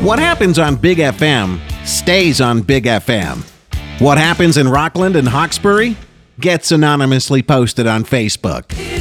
What happens on Big FM stays on Big FM. What happens in Rockland and Hawkesbury gets anonymously posted on Facebook.